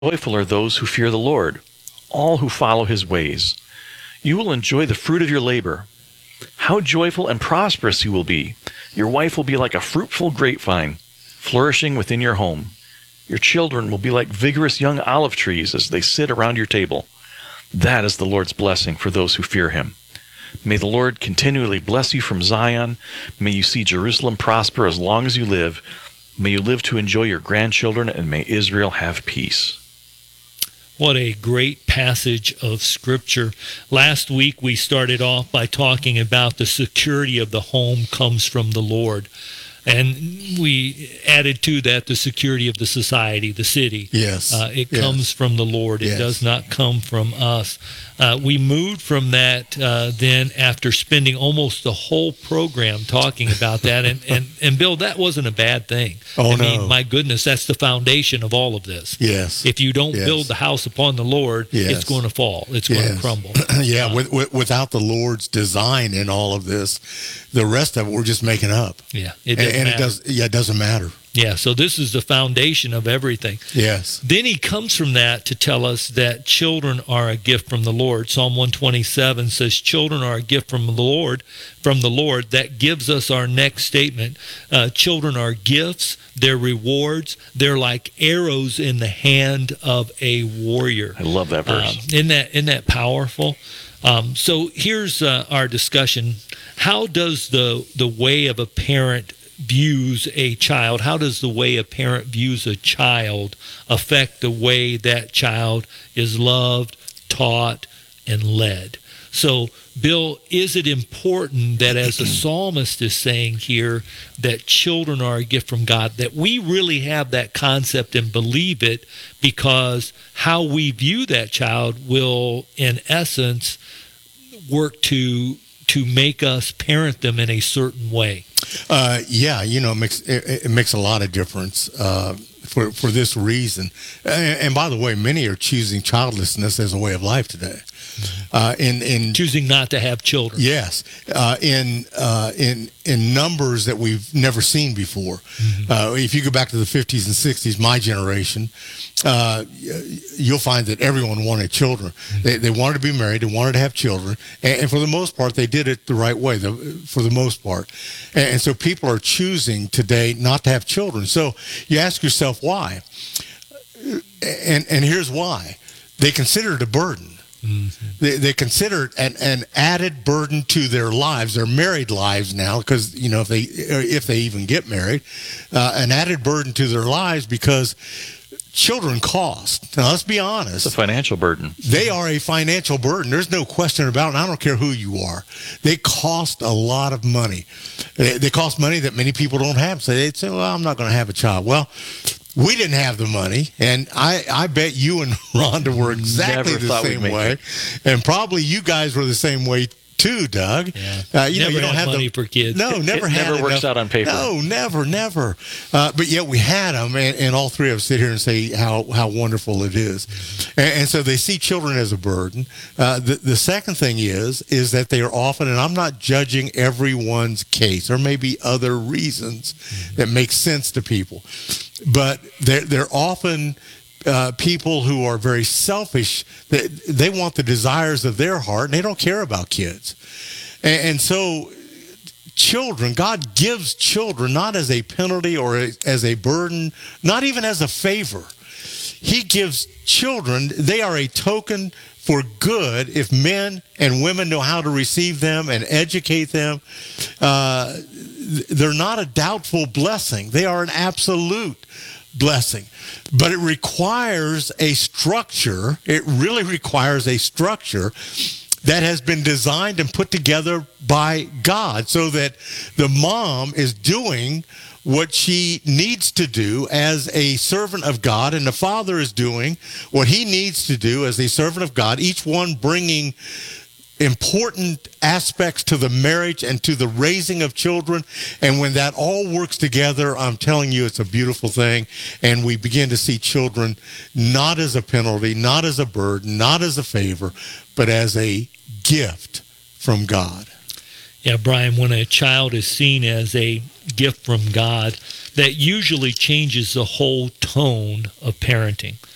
Joyful are those who fear the Lord, all who follow his ways. You will enjoy the fruit of your labor. How joyful and prosperous you will be. Your wife will be like a fruitful grapevine, flourishing within your home. Your children will be like vigorous young olive trees as they sit around your table. That is the Lord's blessing for those who fear him. May the Lord continually bless you from Zion. May you see Jerusalem prosper as long as you live. May you live to enjoy your grandchildren, and may Israel have peace. What a great passage of Scripture. Last week we started off by talking about the security of the home comes from the Lord. And we added to that the security of the society, the city. Yes. It comes from the Lord. It does not come from us. We moved from that then after spending almost the whole program talking about that. And Bill, that wasn't a bad thing. Oh, I mean, no. my goodness, that's the foundation of all of this. Yes. If you don't build the house upon the Lord, it's going to fall. It's going to crumble. Without the Lord's design in all of this, the rest of it we're just making up. Yeah, it doesn't matter. Yeah, so this is the foundation of everything. Yes. Then he comes from that to tell us that children are a gift from the Lord. Psalm 127 says, children are a gift from the Lord. That gives us our next statement. Children are gifts, they're rewards, they're like arrows in the hand of a warrior. I love that verse. Isn't that powerful? So here's our discussion. How does the way of a parent views a child, how does the way a parent views a child affect the way that child is loved, taught, and led? So, Bill, is it important that, as the psalmist is saying here, that children are a gift from God, that we really have that concept and believe it, because how we view that child will, in essence, work to make us parent them in a certain way? It makes a lot of difference for this reason. And by the way, many are choosing childlessness as a way of life today. In choosing not to have children. Yes, in numbers that we've never seen before. Mm-hmm. If you go back to the 50s and 60s, my generation, you'll find that everyone wanted children. Mm-hmm. They wanted to be married, they wanted to have children, and for the most part, they did it the right way. For the most part, and so people are choosing today not to have children. So you ask yourself why, and here's why: they consider it a burden. Mm-hmm. They consider it an added burden to their lives, their married lives now, because if they even get married, an added burden to their lives because children cost. Now, let's be honest. It's a financial burden. They are a financial burden. There's no question about it, and I don't care who you are. They cost a lot of money. They cost money that many people don't have. So they'd say, well, I'm not going to have a child. Well, we didn't have the money, and I bet you and Rhonda were exactly the same way, and probably you guys were the same way too, Doug. Yeah. You don't have money for kids. No, never had enough. Never works out on paper. No, never. But yet we had them, and all three of us sit here and say how wonderful it is. And so they see children as a burden. The second thing is that they are often, and I'm not judging everyone's case. There may be other reasons that make sense to people, but they're often people who are very selfish. They want the desires of their heart, and they don't care about kids. And so children, God gives children not as a penalty or as a burden, not even as a favor. He gives children, they are a token for good if men and women know how to receive them and educate them. They're not a doubtful blessing. They are an absolute blessing. But it requires a structure. It really requires a structure that has been designed and put together by God so that the mom is doing what she needs to do as a servant of God, and the father is doing what he needs to do as a servant of God, each one bringing important aspects to the marriage and to the raising of children. And when that all works together, I'm telling you, it's a beautiful thing. And we begin to see children not as a penalty, not as a burden, not as a favor, but as a gift from God. Yeah, Brian, when a child is seen as a gift from God, that usually changes the whole tone of parenting.